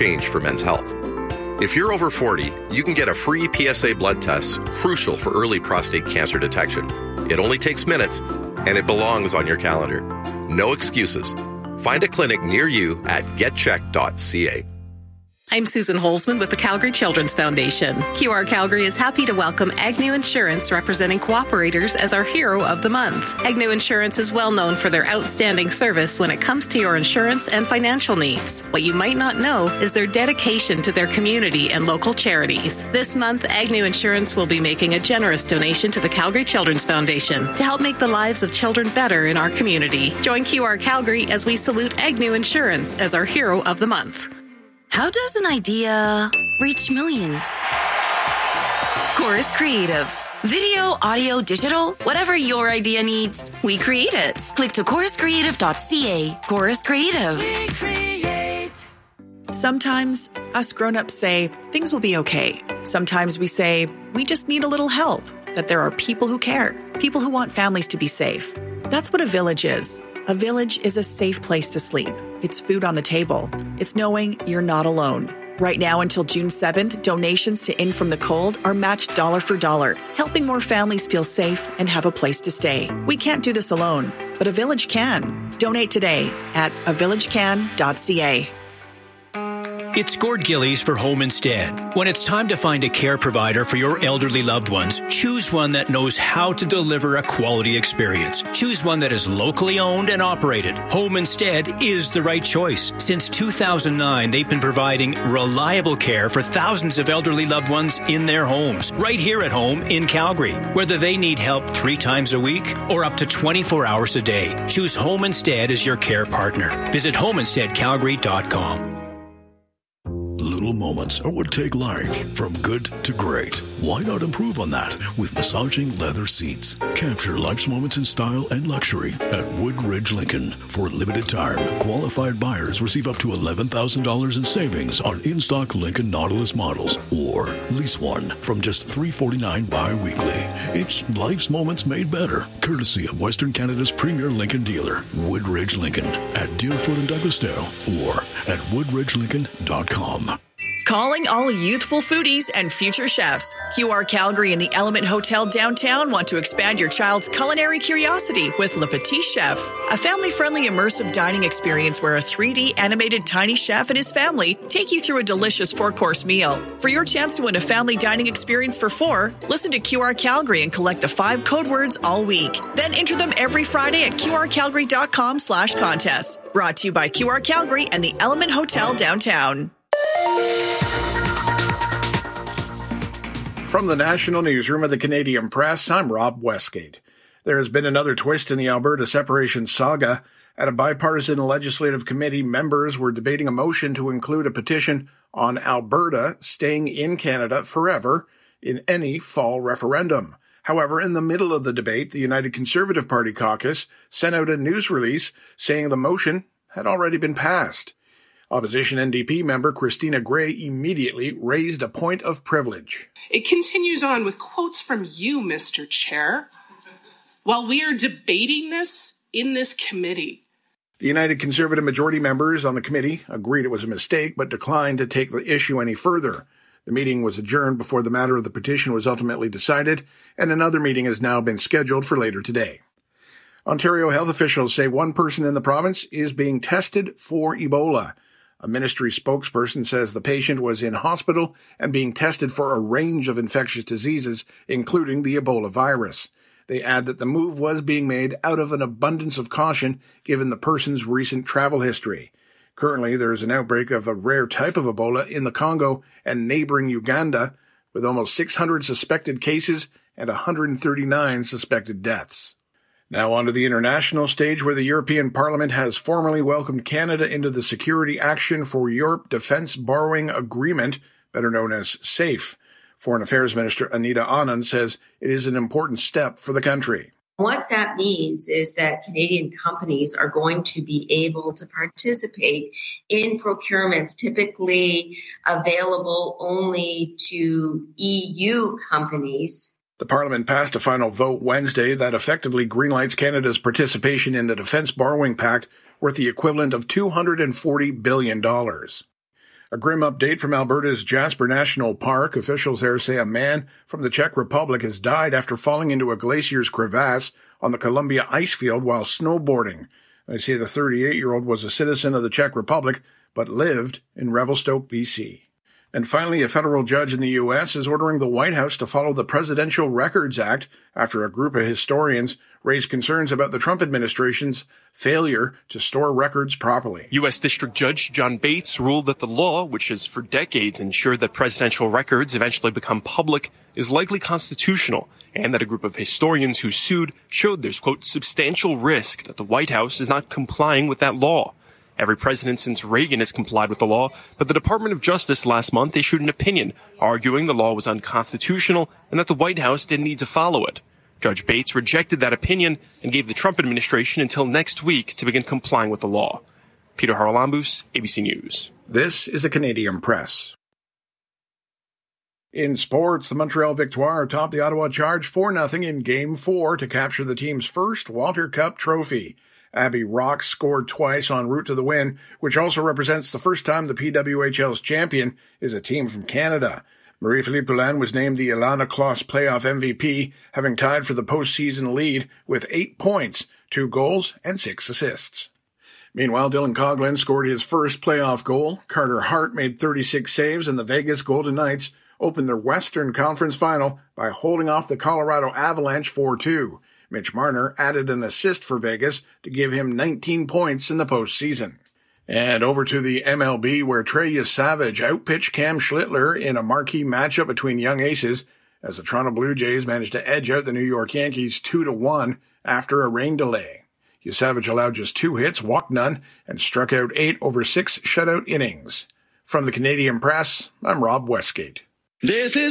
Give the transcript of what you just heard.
change for men's health. If you're over 40, you can get a free PSA blood test, crucial for early prostate cancer detection. It only takes minutes, and it belongs on your calendar. No excuses. Find a clinic near you at getcheck.ca. I'm Susan Holzman with the Calgary Children's Foundation. QR Calgary is happy to welcome Agnew Insurance, representing cooperators, as our Hero of the Month. Agnew Insurance is well known for their outstanding service when it comes to your insurance and financial needs. What you might not know is their dedication to their community and local charities. This month, Agnew Insurance will be making a generous donation to the Calgary Children's Foundation to help make the lives of children better in our community. Join QR Calgary as we salute Agnew Insurance as our Hero of the Month. How does an idea reach millions? Chorus Creative. Video, audio, digital, whatever your idea needs, we create it. Click to choruscreative.ca. Chorus Creative. We create. Sometimes us grown-ups say things will be okay. Sometimes we say we just need a little help, that there are people who care, people who want families to be safe. That's what a village is. A village is a safe place to sleep. It's food on the table. It's knowing you're not alone. Right now until June 7th, donations to In From the Cold are matched dollar for dollar, helping more families feel safe and have a place to stay. We can't do this alone, but a village can. Donate today at avillagecan.ca. It's Gord Gillies for Home Instead. When it's time to find a care provider for your elderly loved ones, choose one that knows how to deliver a quality experience. Choose one that is locally owned and operated. Home Instead is the right choice. Since 2009, they've been providing reliable care for thousands of elderly loved ones in their homes, right here at home in Calgary. Whether they need help 3 times a week or up to 24 hours a day, choose Home Instead as your care partner. Visit homeinsteadcalgary.com. Little moments are what take life from good to great. Why not improve on that with massaging leather seats? Capture life's moments in style and luxury at Woodridge Lincoln. For a limited time, qualified buyers receive up to $11,000 in savings on in-stock Lincoln Nautilus models, or lease one from just $349 bi-weekly. It's life's moments made better, courtesy of Western Canada's premier Lincoln dealer, Woodridge Lincoln, at Deerfoot and Douglasdale, or at woodridgelincoln.com. Calling all youthful foodies and future chefs. QR Calgary and the Element Hotel downtown want to expand your child's culinary curiosity with Le Petit Chef, a family-friendly immersive dining experience where a 3D animated tiny chef and his family take you through a delicious 4-course meal. For your chance to win a family dining experience for 4, listen to QR Calgary and collect the 5 code words all week. Then enter them every Friday at qrcalgary.com/contest. Brought to you by QR Calgary and the Element Hotel downtown. From the National Newsroom of the Canadian Press, I'm Rob Westgate. There has been another twist in the Alberta separation saga. At a bipartisan legislative committee, members were debating a motion to include a petition on Alberta staying in Canada forever in any fall referendum. However, in the middle of the debate, the United Conservative Party caucus sent out a news release saying the motion had already been passed. Opposition NDP member Christina Gray immediately raised a point of privilege. It continues on with quotes from you, Mr. Chair, while we are debating this in this committee. The United Conservative majority members on the committee agreed it was a mistake, but declined to take the issue any further. The meeting was adjourned before the matter of the petition was ultimately decided, and another meeting has now been scheduled for later today. Ontario health officials say one person in the province is being tested for Ebola. A ministry spokesperson says the patient was in hospital and being tested for a range of infectious diseases, including the Ebola virus. They add that the move was being made out of an abundance of caution given the person's recent travel history. Currently, there is an outbreak of a rare type of Ebola in the Congo and neighboring Uganda, with almost 600 suspected cases and 139 suspected deaths. Now on to the international stage, where the European Parliament has formally welcomed Canada into the Security Action for Europe Defence Borrowing Agreement, better known as SAFE. Foreign Affairs Minister Anita Anand says it is an important step for the country. What that means is that Canadian companies are going to be able to participate in procurements typically available only to EU companies. The Parliament passed a final vote Wednesday that effectively greenlights Canada's participation in the Defence Borrowing Pact worth the equivalent of $240 billion. A grim update from Alberta's Jasper National Park. Officials there say a man from the Czech Republic has died after falling into a glacier's crevasse on the Columbia ice field while snowboarding. They say the 38-year-old was a citizen of the Czech Republic, but lived in Revelstoke, BC. And finally, a federal judge in the U.S. is ordering the White House to follow the Presidential Records Act after a group of historians raised concerns about the Trump administration's failure to store records properly. U.S. District Judge John Bates ruled that the law, which has for decades ensured that presidential records eventually become public, is likely constitutional, and that a group of historians who sued showed there's, quote, substantial risk that the White House is not complying with that law. Every president since Reagan has complied with the law, but the Department of Justice last month issued an opinion arguing the law was unconstitutional and that the White House didn't need to follow it. Judge Bates rejected that opinion and gave the Trump administration until next week to begin complying with the law. Peter Haralambous, ABC News. This is the Canadian Press. In sports, the Montreal Victoire topped the Ottawa Charge 4-0 in Game 4 to capture the team's first Walter Cup trophy. Abby Rock scored twice en route to the win, which also represents the first time the PWHL's champion is a team from Canada. Marie-Philippe Poulin was named the Ilana Kloss playoff MVP, having tied for the postseason lead with 8 points, 2 goals, and 6 assists. Meanwhile, Dylan Coghlan scored his first playoff goal. Carter Hart made 36 saves, and the Vegas Golden Knights opened their Western Conference final by holding off the Colorado Avalanche 4-2. Mitch Marner added an assist for Vegas to give him 19 points in the postseason. And over to the MLB, where Trey Yesavage outpitched Cam Schlittler in a marquee matchup between young aces, as the Toronto Blue Jays managed to edge out the New York Yankees 2-1 after a rain delay. Yesavage allowed just 2 hits, walked none, and struck out 8 over 6 shutout innings. From the Canadian Press, I'm Rob Westgate. This is